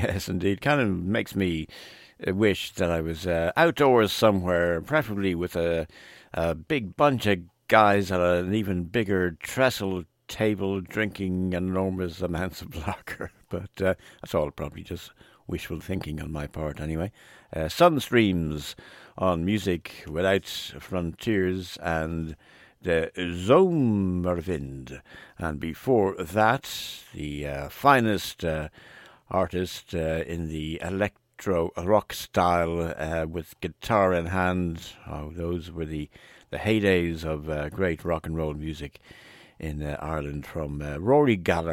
Yes, indeed. Kind of makes me wish that I was outdoors somewhere, preferably with a big bunch of guys at an even bigger trestle table drinking enormous amounts of lager. But that's all probably just wishful thinking on my part, anyway. Sunstreams on Music Without Frontiers and the Zomerwind. And before that, the finest artist in the electro rock style with guitar in hand. Oh, those were the heydays of great rock and roll music in Ireland from Rory Gallagher.